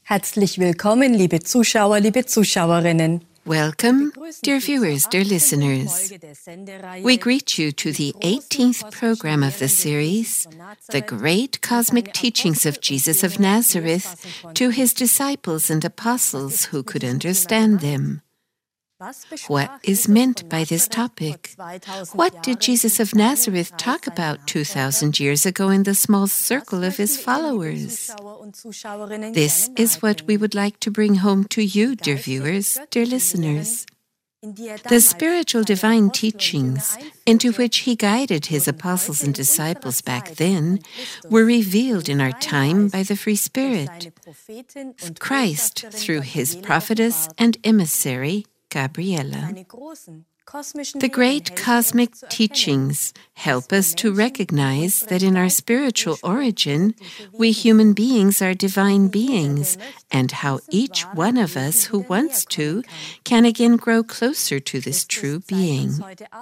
Herzlich willkommen, liebe Zuschauer, liebe Zuschauerinnen. Welcome, dear viewers, dear listeners. We greet you to the 18th program of the series, The Great Cosmic Teachings of Jesus of Nazareth to His Disciples and Apostles who could understand them. What is meant by this topic? What did Jesus of Nazareth talk about 2,000 years ago in the small circle of his followers? This is what we would like to bring home to you, dear viewers, dear listeners. The spiritual divine teachings into which he guided his apostles and disciples back then were revealed in our time by the Free Spirit. Christ, through his prophetess and emissary, Gabriela. The great cosmic teachings help us to recognize that in our spiritual origin, we human beings are divine beings, and how each one of us who wants to can again grow closer to this true being.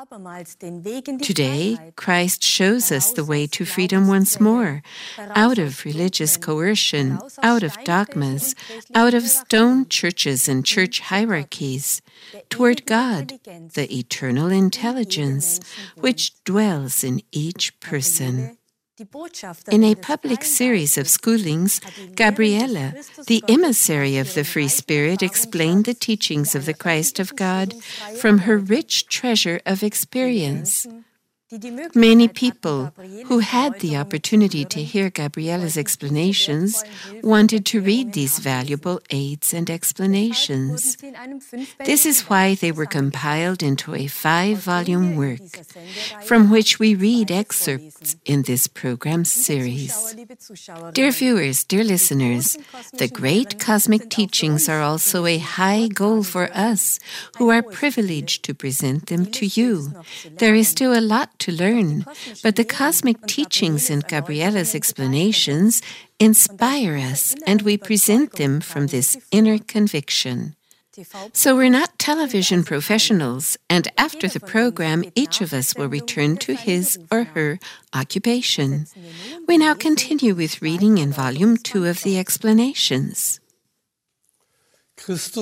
Today, Christ shows us the way to freedom once more, out of religious coercion, out of dogmas, out of stone churches and church hierarchies, toward God, the eternal intelligence which dwells in each person. In a public series of schoolings, Gabriela, the emissary of the Free Spirit, explained the teachings of the Christ of God from her rich treasure of experience. Many people who had the opportunity to hear Gabriela's explanations wanted to read these valuable aids and explanations. This is why they were compiled into a 5-volume work, from which we read excerpts in this program series. Dear viewers, dear listeners, the great cosmic teachings are also a high goal for us who are privileged to present them to you. There is still a lot to learn, but the cosmic teachings and Gabriela's explanations inspire us, and we present them from this inner conviction. So we're not television professionals, and after the program, each of us will return to his or her occupation. We now continue with reading in Volume 2 of the explanations. Christ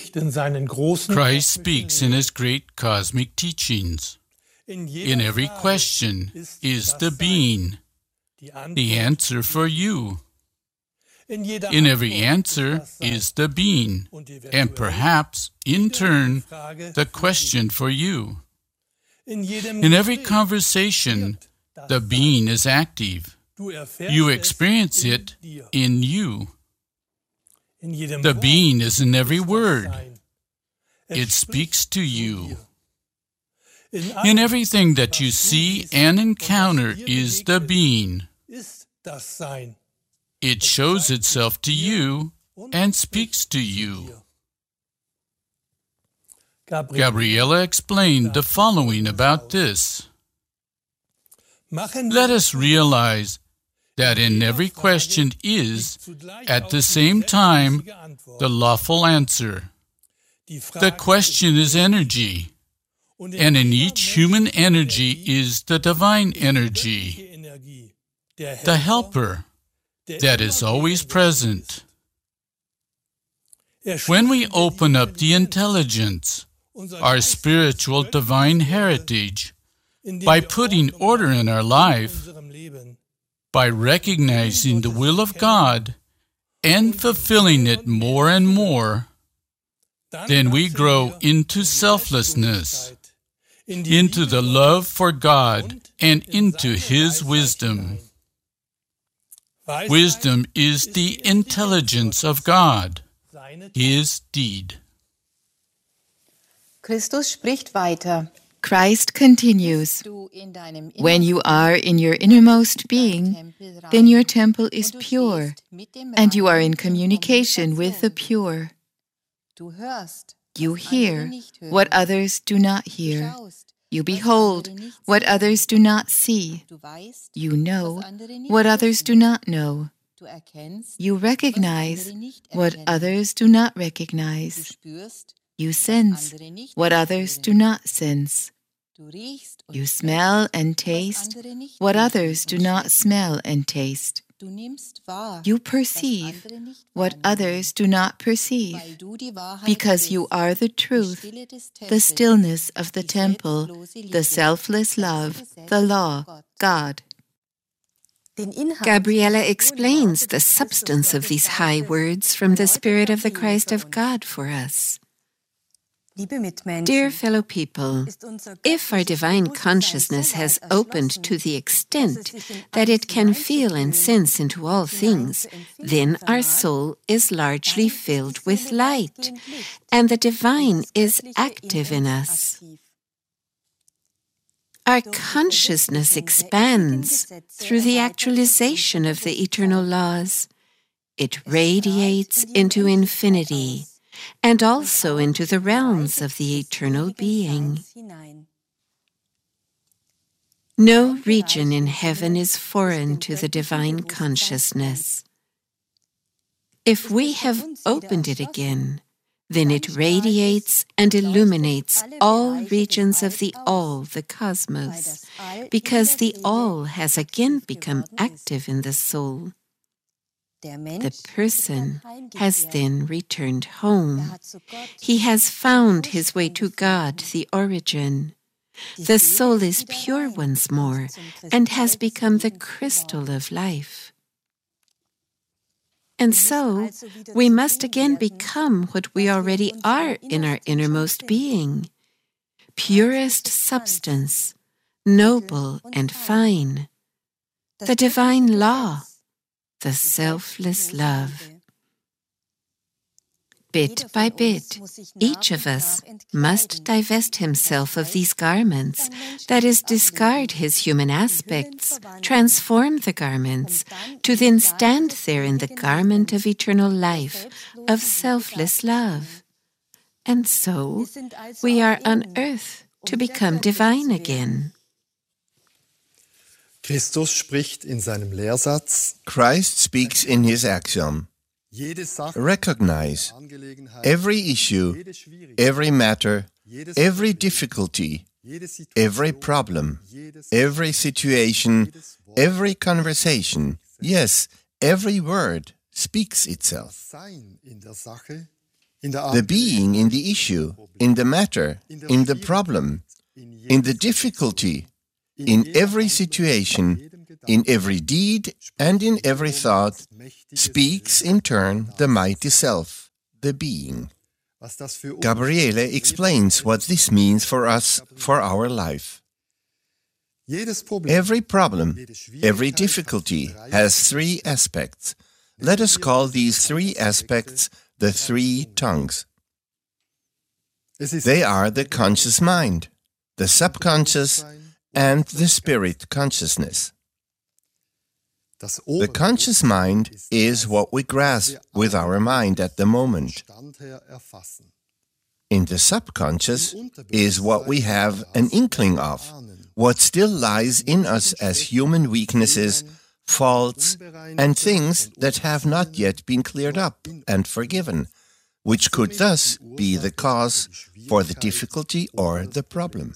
speaks in his great cosmic teachings. In every question is the being, the answer for you. In every answer is the being, and perhaps, in turn, the question for you. In every conversation, the being is active. You experience it in you. The being is in every word. It speaks to you. In everything that you see and encounter is the being. It shows itself to you and speaks to you. Gabriela explained the following about this. Let us realize that in every question is, at the same time, the lawful answer. The question is energy. And in each human energy is the divine energy, the helper that is always present. When we open up the intelligence, our spiritual divine heritage, by putting order in our life, by recognizing the will of God and fulfilling it more and more, then we grow into selflessness, into the love for God, and into His wisdom. Wisdom is the intelligence of God, His deed. Christus spricht weiter. Christ continues, when you are in your innermost being, then your temple is pure, and you are in communication with the pure. You hear what others do not hear. You behold what others do not see. You know what others do not know. You recognize what others do not recognize. You sense what others do not sense. You smell and taste what others do not smell and taste. You perceive what others do not perceive, because you are the truth, the stillness of the temple, the selfless love, the law, God. Gabriela explains the substance of these high words from the Spirit of the Christ of God for us. Dear fellow people, if our divine consciousness has opened to the extent that it can feel and sense into all things, then our soul is largely filled with light, and the divine is active in us. Our consciousness expands through the actualization of the eternal laws. It radiates into infinity, and also into the realms of the eternal being. No region in heaven is foreign to the divine consciousness. If we have opened it again, then it radiates and illuminates all regions of the all, the cosmos, because the all has again become active in the soul. The person has then returned home. He has found his way to God, the origin. The soul is pure once more and has become the crystal of life. And so, we must again become what we already are in our innermost being, purest substance, noble and fine, the divine law, the selfless love. Bit by bit, each of us must divest himself of these garments, that is, discard his human aspects, transform the garments, to then stand there in the garment of eternal life, of selfless love. And so, we are on earth to become divine again. Christus spricht in seinem Lehrsatz, Christ speaks in his axiom, recognize every issue, every matter, every difficulty, every problem, every situation, every conversation, yes, every word speaks itself. The being in the issue, in the matter, in the problem, in the difficulty, in every situation, in every deed and in every thought, speaks in turn the mighty self, the being. Gabriele explains what this means for us, for our life. Every problem, every difficulty has three aspects. Let us call these three aspects the three tongues. They are the conscious mind, the subconscious, and the spirit consciousness. The conscious mind is what we grasp with our mind at the moment. In the subconscious is what we have an inkling of, what still lies in us as human weaknesses, faults, and things that have not yet been cleared up and forgiven, which could thus be the cause for the difficulty or the problem.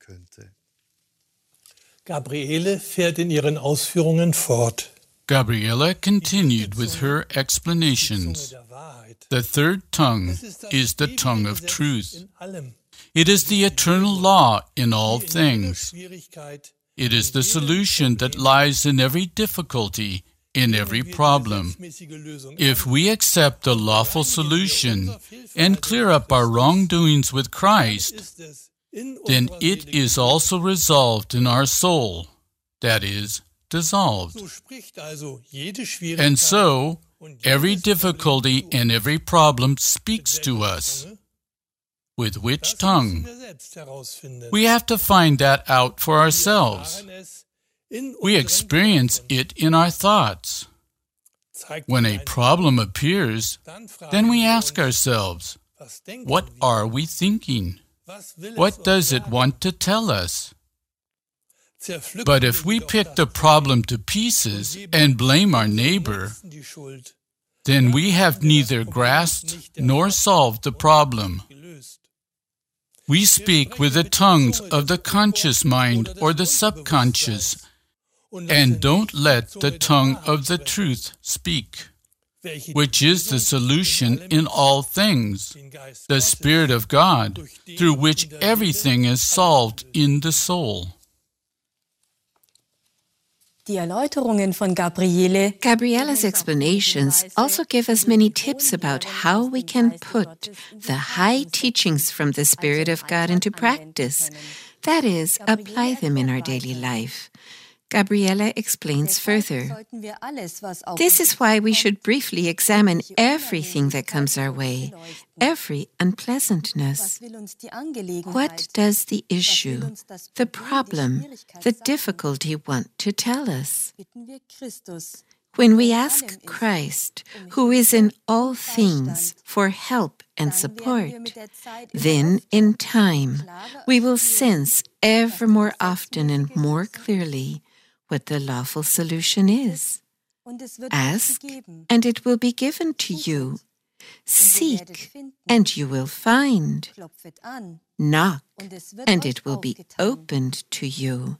Gabriele fährt in ihren Ausführungen fort. Gabriela continued with her explanations. The third tongue is the tongue of truth. It is the eternal law in all things. It is the solution that lies in every difficulty, in every problem. If we accept the lawful solution and clear up our wrongdoings with Christ, then it is also resolved in our soul, that is, dissolved. And so, every difficulty and every problem speaks to us. With which tongue? We have to find that out for ourselves. We experience it in our thoughts. When a problem appears, then we ask ourselves, what are we thinking? What does it want to tell us? But if we pick the problem to pieces and blame our neighbor, then we have neither grasped nor solved the problem. We speak with the tongues of the conscious mind or the subconscious, and don't let the tongue of the truth speak, which is the solution in all things, the Spirit of God, through which everything is solved in the soul. Die Erläuterungen von Gabriele Gabriella's explanations also give us many tips about how we can put the high teachings from the Spirit of God into practice, that is, apply them in our daily life. Gabriella explains further. This is why we should briefly examine everything that comes our way, every unpleasantness. What does the issue, the problem, the difficulty want to tell us? When we ask Christ, who is in all things, for help and support, then in time we will sense ever more often and more clearly what the lawful solution is. Ask, and it will be given to you. Seek, and you will find. Knock, and it will be opened to you.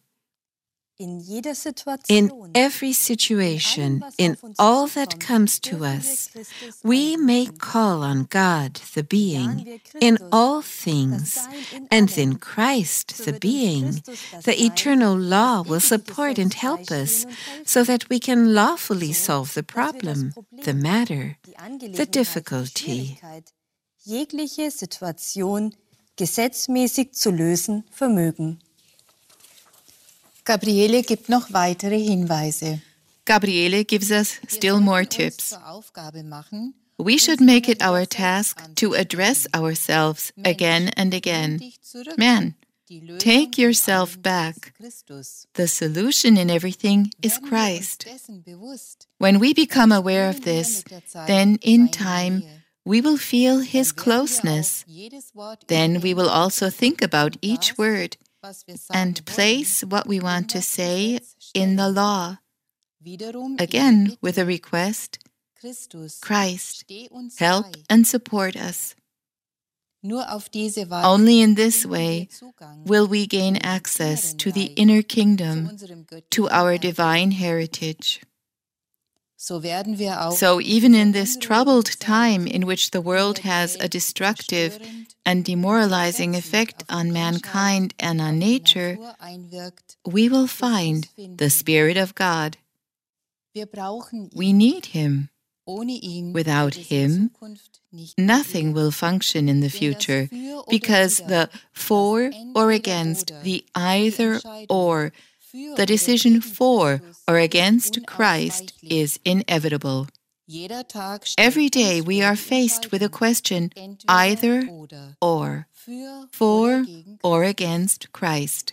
In every situation, in all that comes to us, we may call on God, the Being, in all things, and then Christ, the Being, the eternal law, will support and help us so that we can lawfully solve the problem, the matter, the difficulty. Jegliche Situation gesetzmäßig zu lösen vermögen. Gabriele gibt noch weitere Hinweise. Gabriele gives us still more tips. We should make it our task to address ourselves again and again. Man, take yourself back. The solution in everything is Christ. When we become aware of this, then in time we will feel His closeness. Then we will also think about each word and place what we want to say in the law. Again, with a request, Christ, help and support us. Only in this way will we gain access to the inner kingdom, to our divine heritage. So even in this troubled time in which the world has a destructive and demoralizing effect on mankind and on nature, we will find the Spirit of God. We need Him. Without Him, nothing will function in the future, because the for or against, the either or, the decision for or against Christ is inevitable. Every day we are faced with a question, either or, for or against Christ.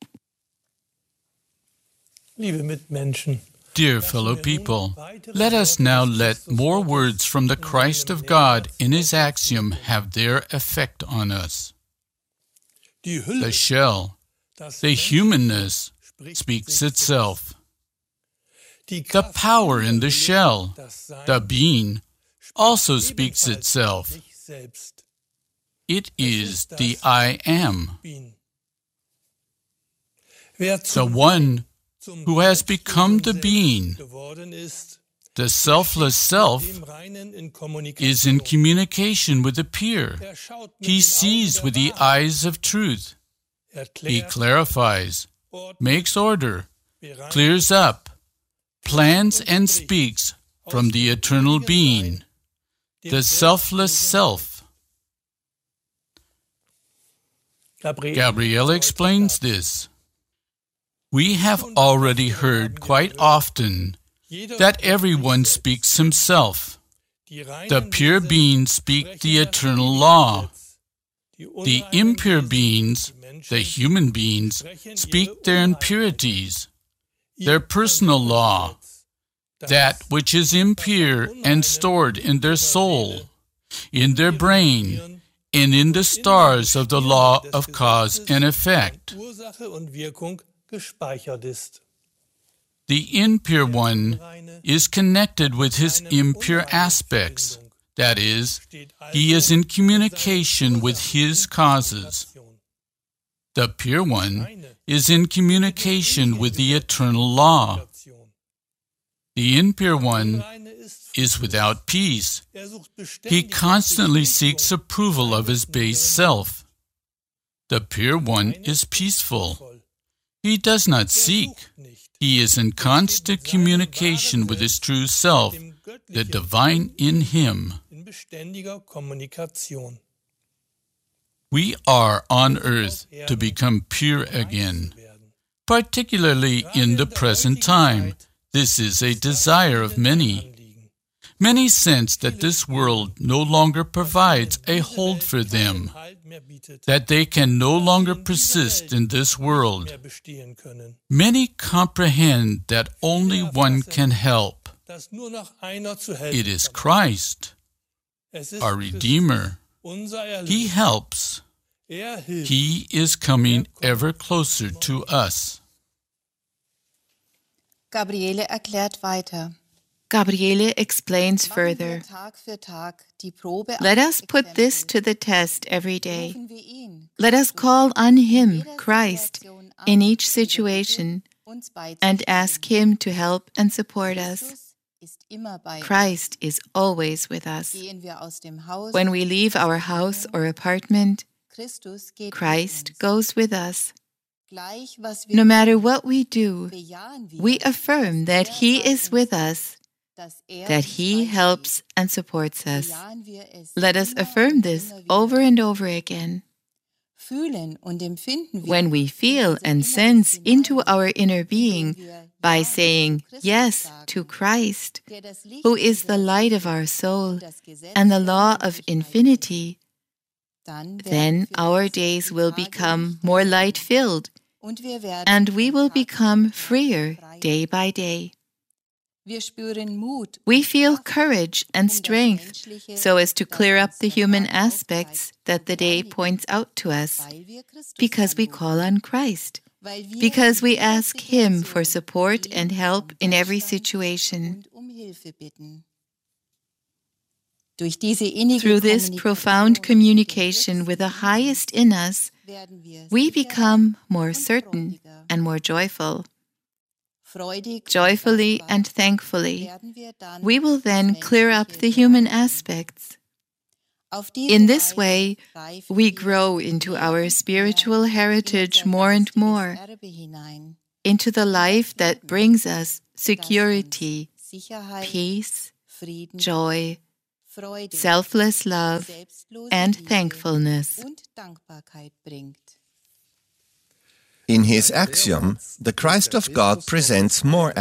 Dear fellow people, let us now let more words from the Christ of God in His axiom have their effect on us. The shell, the humanness, speaks itself. The power in the shell, the being, also speaks itself. It is the I am. The one who has become the being, the selfless self, is in communication with the peer. He sees with the eyes of truth. He clarifies, makes order, clears up, plans and speaks from the eternal being, the selfless self. Gabriella explains this. We have already heard quite often that everyone speaks himself. The pure beings speak the eternal law. The impure beings, the human beings, speak their impurities, their personal law, that which is impure and stored in their soul, in their brain, and in the stars of the law of cause and effect. The impure one is connected with his impure aspects. That is, he is in communication with his causes. The pure one is in communication with the eternal law. The impure one is without peace. He constantly seeks approval of his base self. The pure one is peaceful. He does not seek. He is in constant communication with his true self, the divine in him. We are on earth to become pure again, particularly in the present time. This is a desire of many. Many sense that this world no longer provides a hold for them, that they can no longer persist in this world. Many comprehend that only one can help. It is Christ, our Redeemer. He helps. He is coming ever closer to us. Gabriele erklärt weiter. Gabriele explains further. Let us put this to the test every day. Let us call on Him, Christ, in each situation and ask Him to help and support us. Christ is always with us. When we leave our house or apartment, Christ goes with us. No matter what we do, we affirm that He is with us, that He helps and supports us. Let us affirm this over and over again. When we feel and sense into our inner being by saying yes to Christ, who is the light of our soul and the law of infinity, then our days will become more light-filled, and we will become freer day by day. We feel courage and strength so as to clear up the human aspects that the day points out to us, because we call on Christ, because we ask Him for support and help in every situation. Through this profound communication with the highest in us, we become more certain and more joyful. Joyfully and thankfully, we will then clear up the human aspects. In this way, we grow into our spiritual heritage more and more, into the life that brings us security, peace, joy, selfless love, and thankfulness. In his axiom, the Christ of God presents more